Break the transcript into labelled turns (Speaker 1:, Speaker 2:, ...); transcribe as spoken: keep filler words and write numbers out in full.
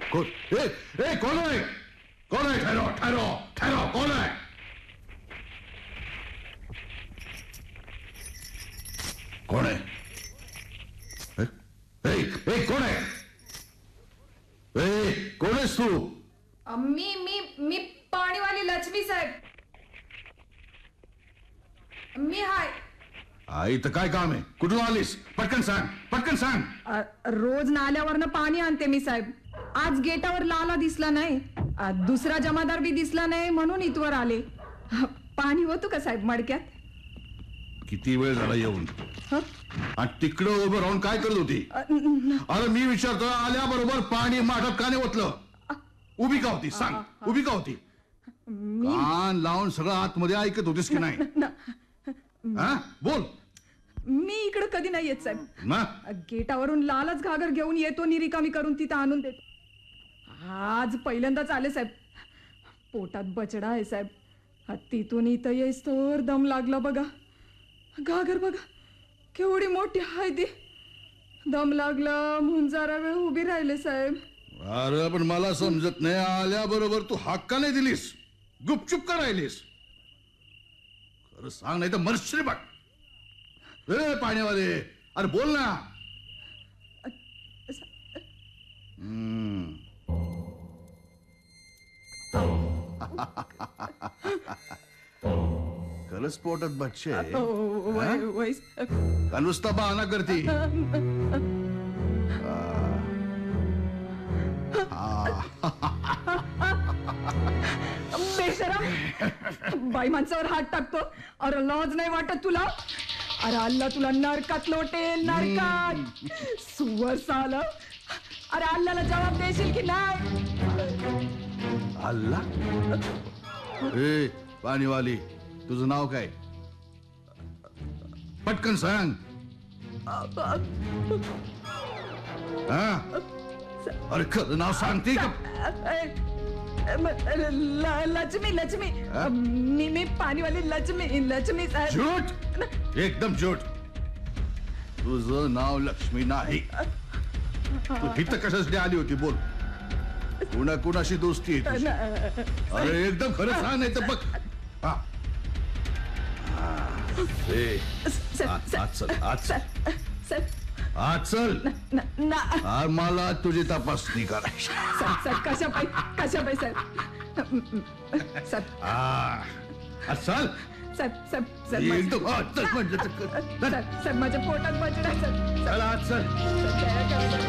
Speaker 1: कौन ए, ए, कौन है कौन है ठहरो ठहरो ठहरो कौन है कौन है ए, ए, ए, कौन है ए, कौन आहेस तू
Speaker 2: मी मी मी पाणीवाली लक्ष्मी साहेब मी हाय
Speaker 1: आई तर काय काम आहे कुठून आलीस पटकन सांग पटकन सांग
Speaker 2: अ, रोज नाल्यावरनं पाणी आणते मी साहेब. आज गेटावर लाला दिसला नाही, अ, दुसरा जमादार बी दिसला नाही म्हणून इथवर आले. पाणी होतं का साहेब मडक्यात?
Speaker 1: किती वेळ झाला येऊन
Speaker 2: हं?
Speaker 1: आणि तिकडं उभं राहून काय करत होती
Speaker 2: अ, न-
Speaker 1: अरे मी विचारतो आल्याबरोबर पाणी माठात का नाही ओतलं उभी का होती सांग उभी का होती
Speaker 2: मी
Speaker 1: कान लावून सगळं आतमध्ये ऐकत होतीस की नाही
Speaker 2: न-
Speaker 1: हा बोल
Speaker 2: मी इकडे कधी नाही येत साहेब.
Speaker 1: ना
Speaker 2: गेटावरून लालच घागर घेऊन येतो नि रिकामी करून तिथं आणून देतो. आज पहिल्यांदाच आले साहेब. पोटात बचडा आहे साहेब. हा, तिथून इथं येईस तर दम लागला बघा. घागर बघा केवढी मोठी आहे ती. दम लागला म्हणून जरा वेळ उभी राहिले साहेब.
Speaker 1: अरे पण मला समजत नाही आल्याबरोबर तू हक्का नाही दिलीस गुपचूप का राहिलीस खरं सांग नाही तर मरशील बघ ए पाण्यावाले अरे बोल ना हम्म. खरंच पोटात बच्चे
Speaker 2: ओ, वय- वय साहेब.
Speaker 1: का नुसता बहाना करती
Speaker 2: बेशरम बाई माणसावर हात टाकतो. अरे लॉज नाही वाटत तुला? अरे अल्ला तुला नरकात लोटेल नरकात. सुवर साल. अरे अल्लाला जबाब देशील की नाही?
Speaker 1: अल्ला ए पाणीवाली तुझं नाव काय पटकन सांग हा अरे खरं नाव सांगते का
Speaker 2: ल- लक्ष्मी लक्ष्मी मी मी पाणीवाली लक्ष्मी लक्ष्मी साहेब.
Speaker 1: झूट एकदम झूट तुझं नाव लक्ष्मी नाही तू इथं कशासाठी आली होती बोल कुणा कुणाशी दोस्ती आहे तुझी? अरे एकदम खरं सांग नाही तर बघ हा. हा. ए, आज आज चल आज चल
Speaker 2: साहेब
Speaker 1: आज चल
Speaker 2: न- ना
Speaker 1: आज मला तुझी तपासणी करायची
Speaker 2: साहेब साहेब कशा पाय कशा पाय साहेब साहेब
Speaker 1: हा. आज चल
Speaker 2: साहेब साहेब साहेब माझ्या-
Speaker 1: एकदम आज चल म्हटलं तर कर.
Speaker 2: साहेब साहेब माझ्या पोटात बचडा साहेब
Speaker 1: चल आज चल
Speaker 2: साहेब, दया करा.